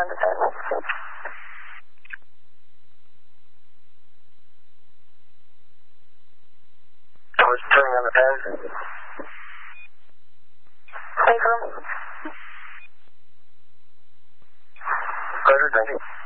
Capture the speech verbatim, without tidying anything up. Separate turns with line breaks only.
on the pad. I was turning on the pad. Safe room. Pleasure, thank you.